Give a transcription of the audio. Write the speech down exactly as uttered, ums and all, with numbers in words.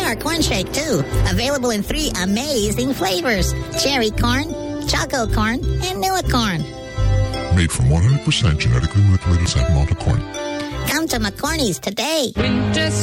our corn shake, too. Available in three amazing flavors. Cherry corn, choco corn, and Nua corn. Made from one hundred percent genetically manipulated Santa Malta corn. Come to McCorney's today. Winter